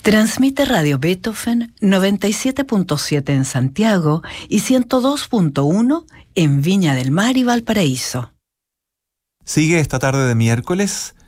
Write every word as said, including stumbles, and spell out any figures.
Transmite Radio Beethoven noventa y siete punto siete en Santiago y ciento dos punto uno en Viña del Mar y Valparaíso. Sigue esta tarde de miércoles